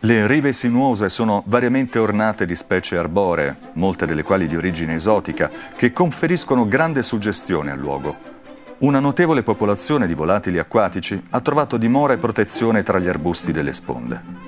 Le rive sinuose sono variamente ornate di specie arboree, molte delle quali di origine esotica, che conferiscono grande suggestione al luogo. Una notevole popolazione di volatili acquatici ha trovato dimora e protezione tra gli arbusti delle sponde.